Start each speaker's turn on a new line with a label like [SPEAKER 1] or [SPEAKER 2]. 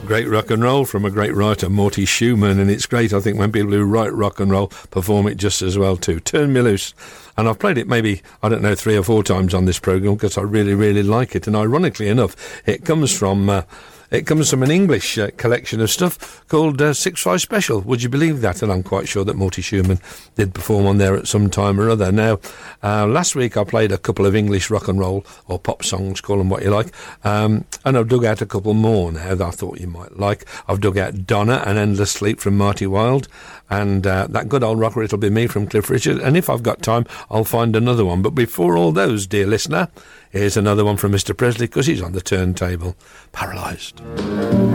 [SPEAKER 1] Great rock and roll from a great writer, Morty Schumann, and it's great, I think, when people who write rock and roll perform it just as well too. Turn Me Loose. And I've played it maybe, 3 or 4 times on this programme because I really, really like it. And ironically enough, it comes from an English collection of stuff called 6-5 Special. Would you believe that? And I'm quite sure that Morty Schumann did perform on there at some time or other. Now, last week I played a couple of English rock and roll or pop songs, call them what you like, and I've dug out a couple more now that I thought you might like. I've dug out Donna and Endless Sleep from Marty Wilde, and that good old rocker It'll Be Me from Cliff Richard, and if I've got time I'll find another one. But before all those, dear listener, here's another one from Mr. Presley, because he's on the turntable. Paralysed.